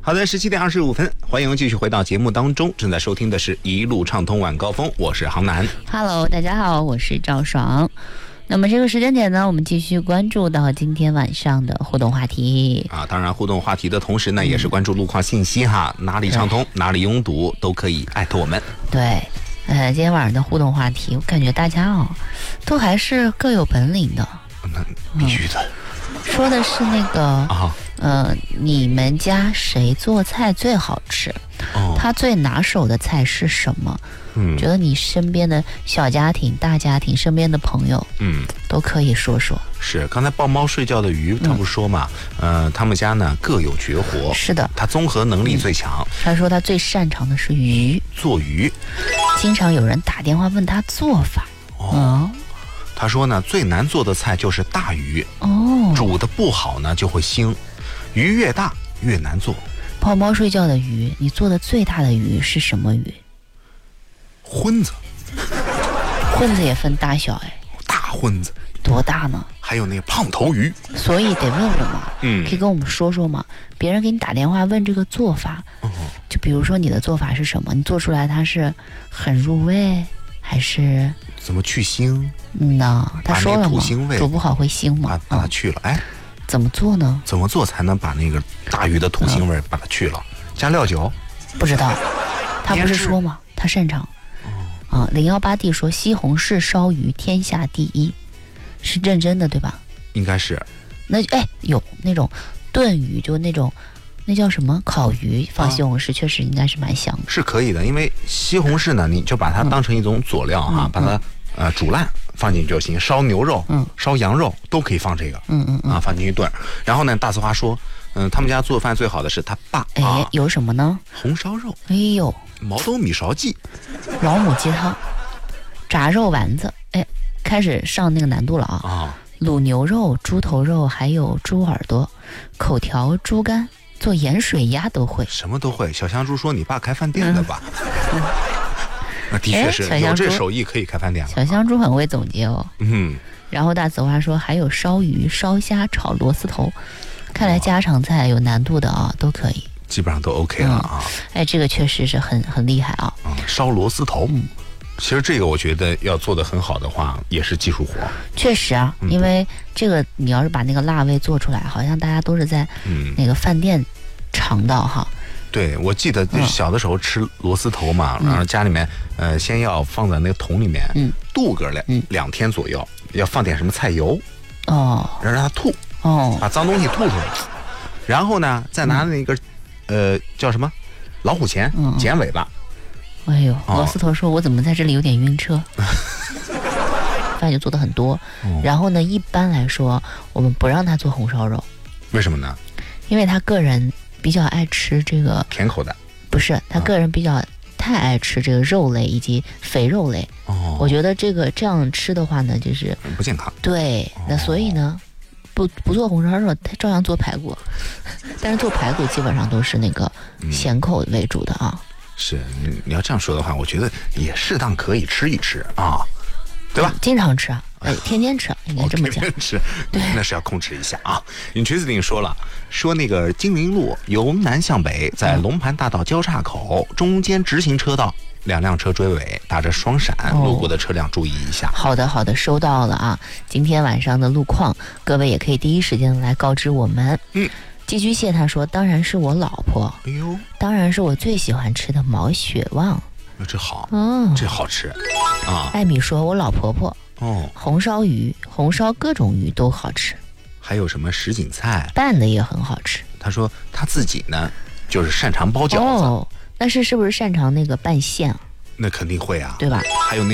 好的，17:25，欢迎继续回到节目当中，正在收听的是一路畅通晚高峰，我是杭南。 Hello， 大家好，我是赵爽。那么这个时间点呢，我们继续关注到今天晚上的互动话题啊。当然，互动话题的同时呢，也是关注路况信息哈，哪里畅通，哪里拥堵，都可以艾特我们。 对，今天晚上的互动话题，我感觉大家都还是各有本领的。 那必须的。 说的是那个你们家谁做菜最好吃？他最拿手的菜是什么？觉得你身边的小家庭、大家庭、身边的朋友，都可以说说。 是，刚才抱猫睡觉的鱼，他不说嘛？他们家呢各有绝活。 是的， 他综合能力最强。 他说他最擅长的是鱼， 做鱼。 经常有人打电话问他做法。 他说呢，最难做的菜就是大鱼。煮的不好呢就会腥，鱼越大越难做。 抱猫睡觉的鱼，你做的最大的鱼是什么鱼？ 荤子。 荤子也分大小哎。 大荤子多大呢？ 还有那个胖头鱼。 所以得问问嘛，可以跟我们说说嘛。别人给你打电话问这个做法，就比如说你的做法是什么？你做出来它是很入味，还是怎么去腥？ 他说了嘛，煮不好会腥嘛， 把它去了。 怎么做呢？ 怎么做才能把那个大鱼的土腥味把它去了？加料酒？ 不知道，他不是说吗？他擅长。018D 说西红柿烧鱼天下第一，是认真的对吧？ 应该是。 那有那种炖鱼，就那种那叫什么烤鱼放西红柿，确实应该是蛮香的。 是可以的，因为西红柿呢，你就把它当成一种佐料哈，把它煮烂放进去就行。烧牛肉、烧羊肉都可以放这个，放进去炖。然后呢，大实话说，他们家做饭最好的是他爸。 有什么呢？ 红烧肉。毛豆米烧鸡。 老母鸡汤。炸肉丸子。开始上那个难度了啊！卤牛肉、猪头肉，还有猪耳朵、口条、猪肝，做盐水鸭都会。 什么都会。小香猪说：“你爸开饭店的吧？”那的确是有这手艺可以开饭店了。 小香猪很会总结哦。然后大紫花说还有烧鱼、烧虾、炒螺丝头，看来家常菜有难度的都可以。 基本上都 OK 了啊。 这个确实是很厉害啊。 烧螺丝头。其实这个我觉得要做得很好的话，也是技术活。确实啊，因为这个你要是把那个辣味做出来，好像大家都是在那个饭店尝到哈。 对，我记得小的时候吃螺丝头嘛，然后家里面先要放在那个桶里面镀个2天左右，要放点什么菜油让它吐把脏东西吐出来，然后呢再拿那个叫什么老虎钳剪尾巴。 螺丝头说我怎么在这里有点晕车。饭就做的很多，然后呢一般来说我们不让他做红烧肉。 为什么呢？ 因为他个人比较爱吃这个甜口的。 不是，他个人比较太爱吃这个肉类以及肥肉类。我觉得这样吃的话呢，就是不健康。对， 那所以呢不做红烧肉，他照样做排骨。但是做排骨基本上都是那个咸口为主的啊。 是，你要这样说的话，我觉得也适当可以吃一吃啊，对吧？ 经常吃啊，天天吃，应该这么讲。 天天吃，对，那是要控制一下啊。你锤子顶说了，说那个金陵路由南向北，在龙盘大道交叉口中间直行车道，2辆车追尾，打着双闪，路过的车辆注意一下。 好的，收到了啊。今天晚上的路况，各位也可以第一时间来告知我们。寄居蟹他说当然是我老婆。当然是我最喜欢吃的毛血旺。 这好，这好吃啊。 艾米说我老婆婆。红烧鱼、红烧各种鱼都好吃。 还有什么什锦菜拌的也很好吃。 他说他自己呢就是擅长包饺子。 那是不是擅长那个拌馅啊？ 那肯定会啊， 对吧？ 还有那